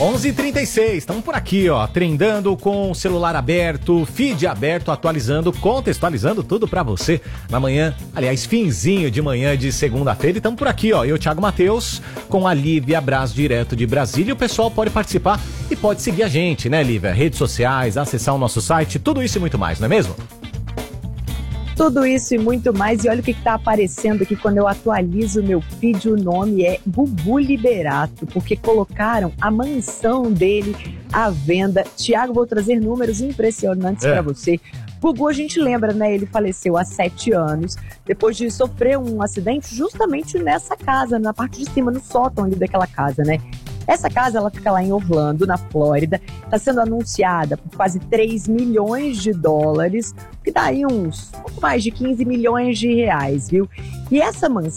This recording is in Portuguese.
11h36, estamos por aqui, ó, trendando com o celular aberto, feed aberto, atualizando, contextualizando tudo pra você na manhã, aliás, finzinho de manhã de segunda-feira. E estamos por aqui, ó, eu, Thiago Matheus, com a Lívia Braz, direto de Brasília. O pessoal pode participar e pode seguir a gente, né, Lívia? Redes sociais, acessar o nosso site, tudo isso e muito mais, não é mesmo? Tudo isso e muito mais. E olha o que está aparecendo aqui quando eu atualizo o meu feed. O nome é Gugu Liberato, porque colocaram a mansão dele à venda. Tiago, vou trazer números impressionantes para você. Gugu, a gente lembra, né? Ele faleceu há 7 anos, depois de sofrer um acidente justamente nessa casa, na parte de cima, no sótão ali daquela casa, né? Essa casa, ela fica lá em Orlando, na Flórida, está sendo anunciada por quase 3 milhões de dólares, que dá aí uns pouco mais de 15 milhões de reais, viu? E essa mansão